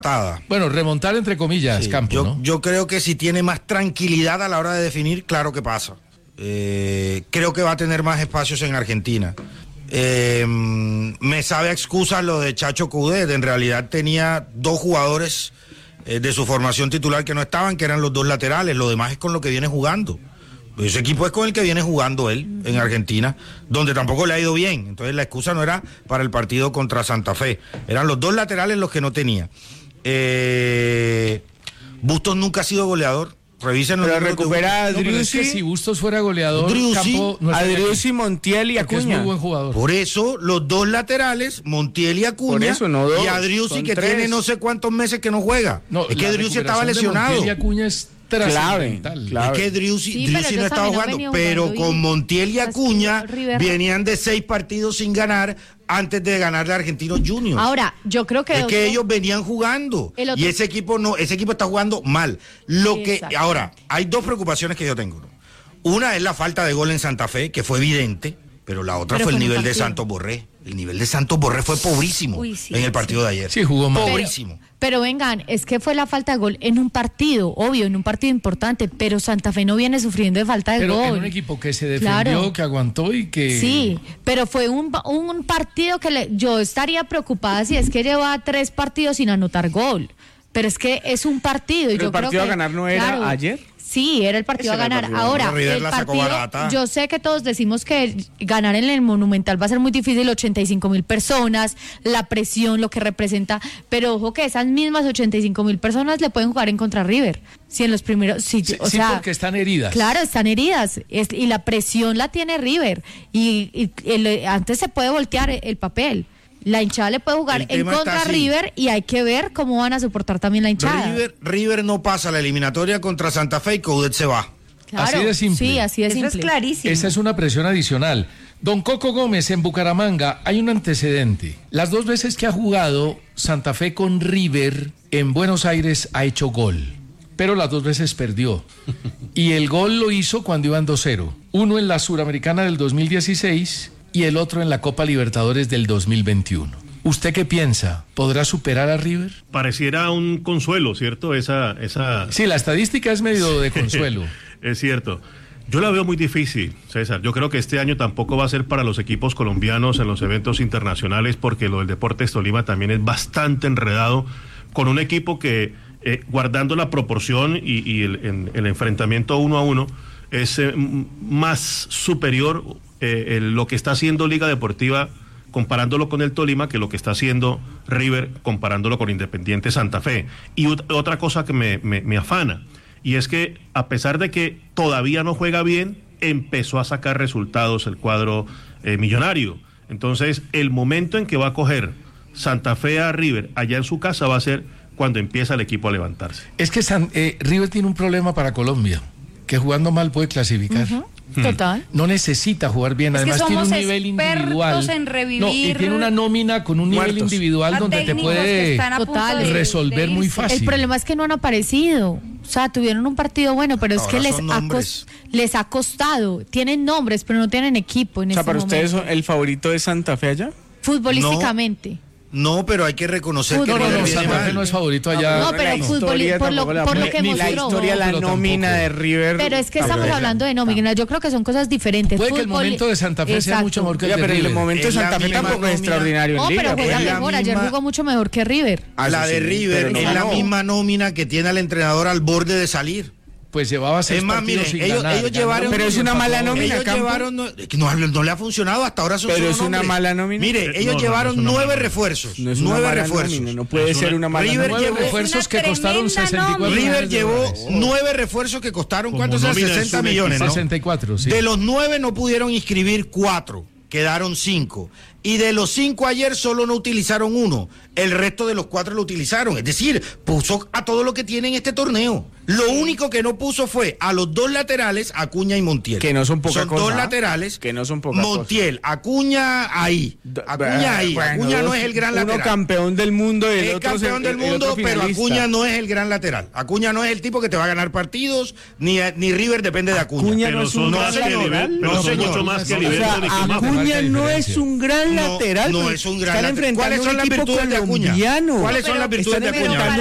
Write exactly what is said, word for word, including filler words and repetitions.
Bueno, remontar entre comillas, sí, Campo, yo, ¿no? Yo creo que si tiene más tranquilidad a la hora de definir, claro que pasa. Eh, creo que va a tener más espacios en Argentina. Eh, me sabe a excusa lo de Chacho Coudet. En realidad tenía dos jugadores eh, de su formación titular que no estaban, que eran los dos laterales. Lo demás es con lo que viene jugando. Ese equipo es con el que viene jugando él en Argentina, donde tampoco le ha ido bien. Entonces la excusa no era para el partido contra Santa Fe. Eran los dos laterales los que no tenía. Eh, Bustos nunca ha sido goleador. Revisen pero recupera a no, pero es que si Bustos fuera goleador, Driussi, Campo no a Driussi, Montiel y Acuña. Es muy buen jugador. Por eso, los dos laterales, Montiel y Acuña, por eso, no dos, y a Driussi, que tres. tiene no sé cuántos meses que no juega. No, es que Driussi estaba lesionado. Montiel y Acuña es clave, clave. Es que Driussi, sí, Driussi no estaba jugando, pero con Montiel y Acuña venían de seis partidos sin ganar antes de ganarle a Argentinos Juniors. Ahora, yo creo que... Es otro, que ellos venían jugando otro, y ese equipo no, ese equipo está jugando mal. Lo que ahora, hay dos preocupaciones que yo tengo. Una es la falta de gol en Santa Fe, que fue evidente, pero la otra pero fue el nivel de Santos Borré. El nivel de Santos Borré fue pobrísimo Uy, sí, en el partido sí. de ayer. Sí, jugó mal. Pobrísimo. Pero, pero vengan, es que fue la falta de gol en un partido, obvio, en un partido importante, pero Santa Fe no viene sufriendo de falta de pero gol. Pero en un equipo que se defendió, claro. que aguantó y que... Sí, pero fue un, un partido que le, yo estaría preocupada si es que lleva tres partidos sin anotar gol. Pero es que es un partido. Pero y yo el partido creo que, a ganar no era claro, ayer. Sí, era el partido Ese a ganar. El partido. Ahora, el partido, yo sé que todos decimos que ganar en el Monumental va a ser muy difícil, ochenta y cinco mil personas, la presión, lo que representa, pero ojo que esas mismas ochenta y cinco mil personas le pueden jugar en contra River. Si en los primeros, si, sí, o sí, sea, porque están heridas. Claro, están heridas es, y la presión la tiene River y, y el, antes se puede voltear el papel. La hinchada le puede jugar en contra River y hay que ver cómo van a soportar también la hinchada. River, River no pasa la eliminatoria contra Santa Fe y Coudet se va. Claro, así de simple. Sí, así de Eso simple. es clarísimo. Esa es una presión adicional. Don Coco Gómez, en Bucaramanga hay un antecedente. Las dos veces que ha jugado Santa Fe con River en Buenos Aires ha hecho gol, pero las dos veces perdió. Y el gol lo hizo cuando iban dos cero. Uno en la Suramericana del dos mil dieciséis y el otro en la Copa Libertadores del dos mil veintiuno. ¿Usted qué piensa? ¿Podrá superar a River? Pareciera un consuelo, ¿cierto? Esa, esa... Sí, la estadística es medio de consuelo. Es cierto. Yo la veo muy difícil, César. Yo creo que este año tampoco va a ser para los equipos colombianos en los eventos internacionales, porque lo del Deportes Tolima también es bastante enredado, con un equipo que, eh, guardando la proporción y, y el, en, el enfrentamiento uno a uno, es eh, más superior eh, el, lo que está haciendo Liga Deportiva comparándolo con el Tolima que lo que está haciendo River comparándolo con Independiente Santa Fe. Y ut- otra cosa que me, me, me afana, y es que a pesar de que todavía no juega bien, empezó a sacar resultados el cuadro eh, millonario. Entonces, el momento en que va a coger Santa Fe a River allá en su casa va a ser cuando empieza el equipo a levantarse. Es que San, eh, River tiene un problema para Colombia, que jugando mal puede clasificar. Uh-huh. Total. No necesita jugar bien, es además que tiene un nivel individual. En revivir no, y tiene una nómina con un nivel muertos. individual donde te puede Total. resolver muy fácil. El problema es que no han aparecido. O sea, tuvieron un partido bueno, pero es Ahora que les son ha, nombres. cos- les ha costado. Tienen nombres, pero no tienen equipo en O sea, este para momento. ustedes, ¿el favorito de Santa Fe allá? Futbolísticamente. No, pero hay que reconocer Fútbol. que No, no, River no, viene Santa Fe mal. no es favorito allá. No, pero la fútbol, historia por lo, tampoco la- por lo que ni mostró. la historia, la pero nómina tampoco. de River. Pero es que estamos Tampoco. hablando de nómina. Yo creo que son cosas diferentes. Puede que el Fútbol- momento de Santa Fe sea Exacto. mucho mejor que el Oiga, de pero el River. momento de Es la Santa Fe misma tampoco es nómina. extraordinario No, en Liga. pero juega Es la mejor. Ayer misma- jugó mucho mejor que River. Ah, La eso de sí, River pero no es la ganó. misma nómina que tiene al entrenador al borde de salir. Pues llevaba seis Es más, partidos miren, sin ellos- ganar. ellos Ganó llevaron- uno Pero es y una empató mala a uno. nómina. Ellos Campo. llevaron, no, no, no le ha funcionado, hasta ahora son Pero solo es una nombres. mala nómina. Mire, Eh, ellos no, no, llevaron no es una nueve mala refuerzos, No es una nueve mala refuerzos. nómina, no puede Es ser una- una mala River nómina. Nueve llevó- refuerzos que una costaron tremenda sesenta y cuatro nómina. River millones de llevó dólares. nueve refuerzos que costaron, Como ¿cuántos eran? nómina es sesenta un millones, ¿no? sesenta y cuatro, sí. De los nueve no pudieron inscribir cuatro, quedaron cinco. Y de los cinco ayer solo no utilizaron uno. El resto de los cuatro lo utilizaron. Es decir, puso a todo lo que tiene en este torneo. Lo único que no puso fue a los dos laterales, Acuña y Montiel. Que no son poca Son cosa, dos ¿ah? laterales. Que no son poca Montiel, Acuña ahí. Acuña ahí. Bueno, Acuña no dos- es el gran uno lateral. campeón del mundo y el Es otro campeón el- del el mundo, otro pero finalista. Acuña no es el gran lateral. Acuña no es el tipo que te va a ganar partidos, ni, ni River depende de Acuña. Acuña Pero no es son un más gran que señor. Libertad, pero No, son señor. mucho más que O O Libertad sea, y que más. Acuña no es un gran el lateral. No, no pues, es un gran están lateral. ¿Cuáles son las virtudes de Acuña? Colombiano. ¿Cuáles son las virtudes de Acuña?